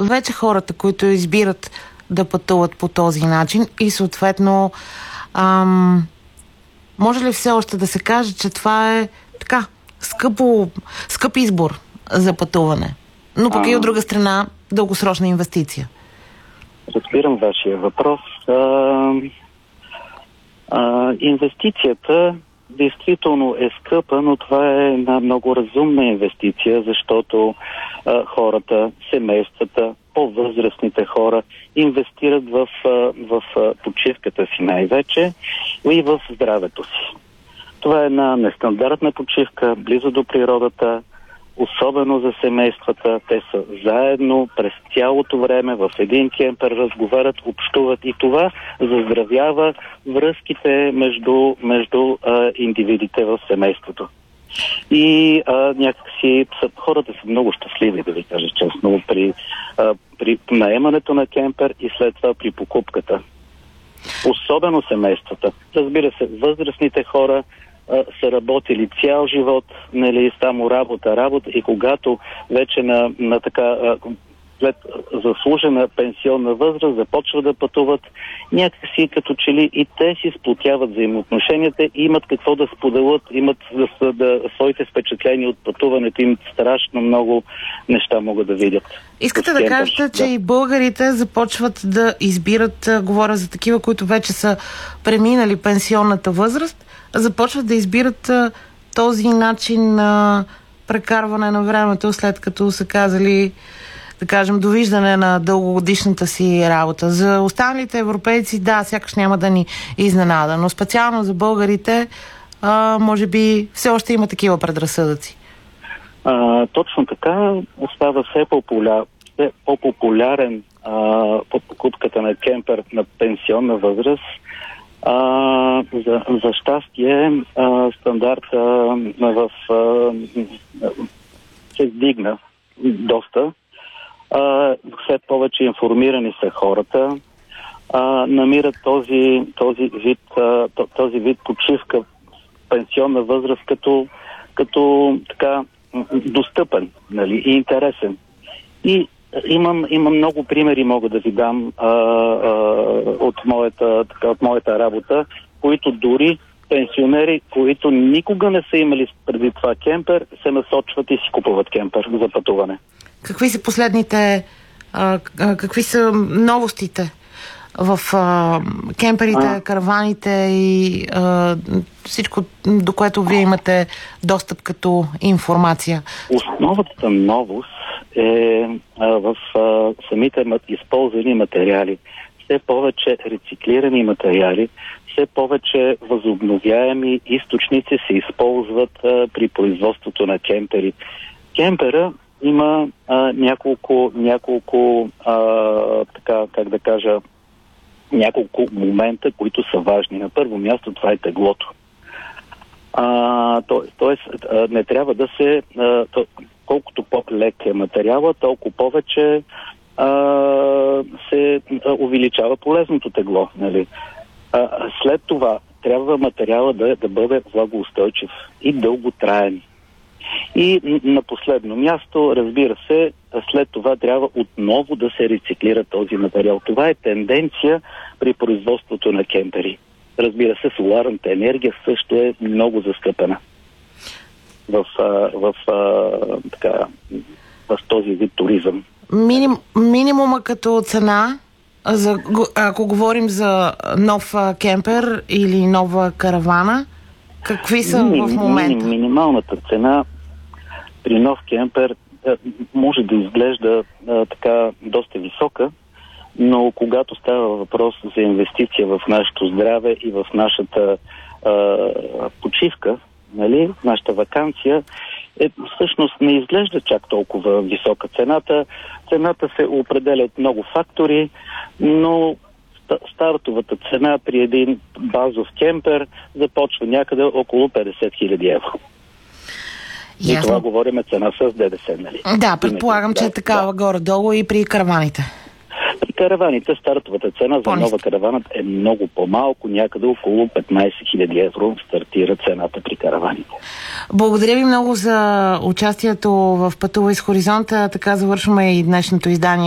вече хората, които избират да пътуват по този начин и съответно може ли все още да се каже, че това е така скъп избор за пътуване, но пък и от друга страна дългосрочна инвестиция? Разбирам вашия въпрос. Инвестицията действително е скъпа, но това е една много разумна инвестиция, защото хората, семействата, по-възрастните хора инвестират в почивката си най-вече и в здравето си. Това е една нестандартна почивка, близо до природата, особено за семействата. Те са заедно през цялото време в един кемпер, разговарят, общуват и това заздравява връзките между индивидите в семейството. И някакси хората са много щастливи, да ви кажа честно, при наемането на кемпер и след това при покупката. Особено семействата. Разбира се, възрастните хора са работили цял живот, нали, само работа и когато вече на така след заслужена пенсионна възраст започват да пътуват, някакси като че ли и те си сплотяват взаимоотношенията и имат какво да споделят, имат своите впечатления от пътуването, им страшно много неща могат да видят. Искате да кажете, че и българите започват да избират, говоря за такива, които вече са преминали пенсионната възраст, започват да избират този начин на прекарване на времето, след като са казали, да кажем, довиждане на дългогодишната си работа. За останалите европейци, да, сякаш няма да ни изненада, но специално за българите, може би все още има такива предразсъдъци. Точно така остава все по-популярен по покупката на кемпер на пенсионна възраст. За щастие стандарта се вдигна доста. Все повече информирани са хората, намират този вид почивка пенсионна възраст като така достъпен, нали, и интересен. И имам много примери, мога да ви дам от моята работа, които дори пенсионери, които никога не са имали преди това кемпер, се насочват и си купуват кемпер за пътуване. Какви са какви са новостите в кемперите, караваните и всичко, до което вие имате достъп като информация? Основата новост е в самите използвани материали. Все повече рециклирани материали, все повече възобновяеми източници се използват при производството на кемпери. Кемпера има няколко няколко момента, които са важни. На първо място това е теглото. Тоест, не трябва да се... колкото по-лек е материала, толкова повече се увеличава полезното тегло. Нали? След това трябва материала да бъде влагоустойчив и дълготраен. И на последно място, разбира се, след това трябва отново да се рециклира този материал. Това е тенденция при производството на кемпери. Разбира се, соларната енергия също е много заскъпена в този вид туризъм. Минимума като цена, ако говорим за нов кемпер или нова каравана, какви са в момента? Минималната цена при нов кемпер може да изглежда така доста висока, но когато става въпрос за инвестиция в нашето здраве и в нашата почивка, нали, нашата ваканция, всъщност не изглежда чак толкова висока цената. Цената се определя от много фактори, но стартовата цена при един базов кемпер започва някъде около 50 000 евро. Ясно. И това говорим цена с ДДС, нали? Да, предполагам, че е такава горе-долу и при караваните. При караваните стартовата цена за нова каравана е много по-малко, някъде около 15 000 евро стартира цената при караваните. Благодаря ви много за участието в Пътувай с Хоризонта. Така завършваме и днешното издание